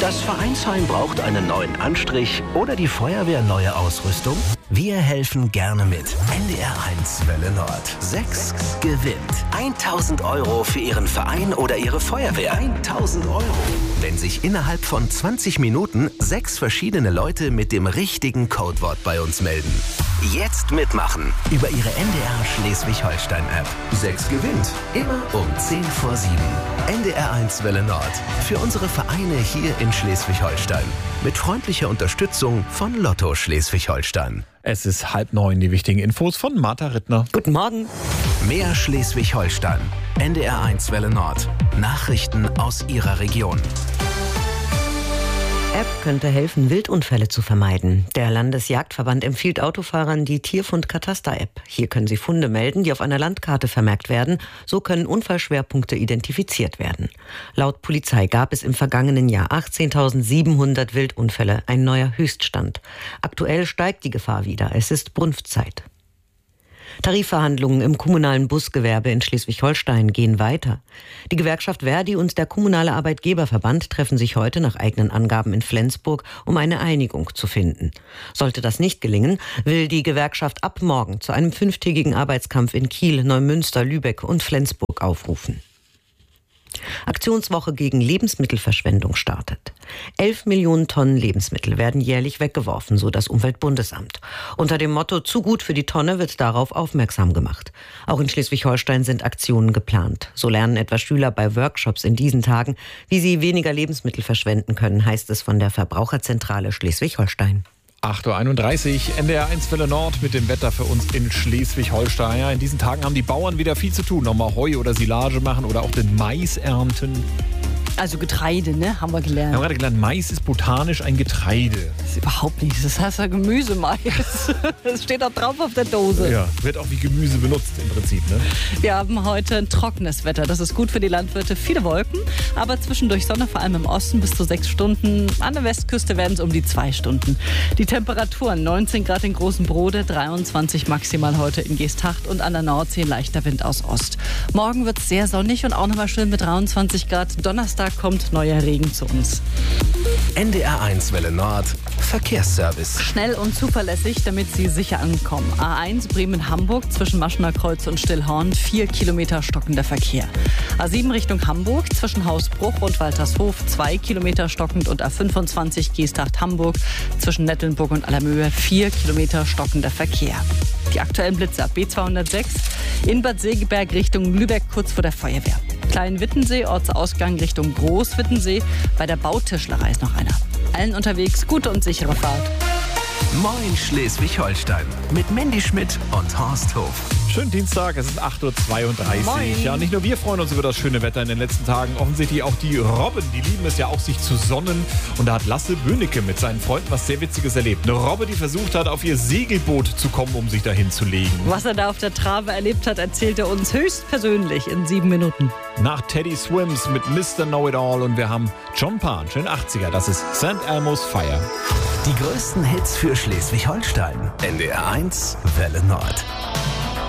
Das Vereinsheim braucht einen neuen Anstrich oder die Feuerwehr neue Ausrüstung? Wir helfen gerne mit. NDR1 Welle Nord. 6 gewinnt 1.000 € für Ihren Verein oder Ihre Feuerwehr. 1.000 €. Wenn sich innerhalb von 20 Minuten 6 verschiedene Leute mit dem richtigen Codewort bei uns melden. Jetzt mitmachen über Ihre NDR Schleswig-Holstein-App. 6 gewinnt. Immer um 10 vor 7. NDR1 Welle Nord. Für unsere Vereine hier in Schleswig-Holstein. Mit freundlicher Unterstützung von Lotto Schleswig-Holstein. Es ist 8:30, die wichtigen Infos von Martha Rittner. Guten Morgen. Mehr Schleswig-Holstein. NDR1 Welle Nord. Nachrichten aus Ihrer Region. App könnte helfen, Wildunfälle zu vermeiden. Der Landesjagdverband empfiehlt Autofahrern die Tierfund-Kataster-App. Hier können sie Funde melden, die auf einer Landkarte vermerkt werden. So können Unfallschwerpunkte identifiziert werden. Laut Polizei gab es im vergangenen Jahr 18.700 Wildunfälle, ein neuer Höchststand. Aktuell steigt die Gefahr wieder. Es ist Brunftzeit. Tarifverhandlungen im kommunalen Busgewerbe in Schleswig-Holstein gehen weiter. Die Gewerkschaft Verdi und der kommunale Arbeitgeberverband treffen sich heute nach eigenen Angaben in Flensburg, um eine Einigung zu finden. Sollte das nicht gelingen, will die Gewerkschaft ab morgen zu einem 5-tägigen Arbeitskampf in Kiel, Neumünster, Lübeck und Flensburg aufrufen. Aktionswoche gegen Lebensmittelverschwendung startet. 11 Millionen Tonnen Lebensmittel werden jährlich weggeworfen, so das Umweltbundesamt. Unter dem Motto "Zu gut für die Tonne" wird darauf aufmerksam gemacht. Auch in Schleswig-Holstein sind Aktionen geplant. So lernen etwa Schüler bei Workshops in diesen Tagen, wie sie weniger Lebensmittel verschwenden können, heißt es von der Verbraucherzentrale Schleswig-Holstein. 8:31 Uhr, NDR1 Welle Nord mit dem Wetter für uns in Schleswig-Holstein. Ja, in diesen Tagen haben die Bauern wieder viel zu tun. Nochmal Heu oder Silage machen oder auch den Mais ernten. Also Getreide, ne? Haben wir gelernt. Wir haben gerade gelernt, Mais ist botanisch ein Getreide. Das ist überhaupt nichts. Das heißt ja Gemüsemais. Das steht auch drauf auf der Dose. Ja, wird auch wie Gemüse benutzt im Prinzip, ne? Wir haben heute ein trockenes Wetter. Das ist gut für die Landwirte. Viele Wolken, aber zwischendurch Sonne, vor allem im Osten bis zu 6 Stunden. An der Westküste werden es um die 2 Stunden. Die Temperaturen 19 Grad in Großen Brode, 23 maximal heute in Geesthacht und an der Nordsee leichter Wind aus Ost. Morgen wird es sehr sonnig und auch nochmal schön mit 23 Grad. Donnerstag kommt neuer Regen zu uns. NDR1 Welle Nord. Verkehrsservice. Schnell und zuverlässig, damit Sie sicher ankommen. A1 Bremen-Hamburg zwischen Maschener Kreuz und Stillhorn, 4 Kilometer stockender Verkehr. A7 Richtung Hamburg zwischen Hausbruch und Waltershof, 2 Kilometer stockend und A25 Geesthacht-Hamburg zwischen Nettelnburg und Allermöhe, 4 Kilometer stockender Verkehr. Die aktuellen Blitzer B206 in Bad Segeberg Richtung Lübeck kurz vor der Feuerwehr. Klein-Wittensee, Ortsausgang Richtung Groß-Wittensee. Bei der Bautischlerei ist noch einer. Allen unterwegs gute und sichere Fahrt. Moin Schleswig-Holstein mit Mandy Schmidt und Horst Hof. Schönen Dienstag, es ist 8:32 Uhr. Moin. Ja, nicht nur wir freuen uns über das schöne Wetter in den letzten Tagen, offensichtlich auch die Robben, die lieben es ja auch, sich zu sonnen. Und da hat Lasse Böhnecke mit seinen Freunden was sehr Witziges erlebt. Eine Robbe, die versucht hat, auf ihr Segelboot zu kommen, um sich dahin zu legen. Was er da auf der Trave erlebt hat, erzählt er uns höchstpersönlich in 7 Minuten. Nach Teddy Swims mit Mr. Know-It-All und wir haben John Parn, schön 80er, das ist St. Elmo's Fire. Die größten Hits für Schleswig-Holstein. NDR1 Welle Nord.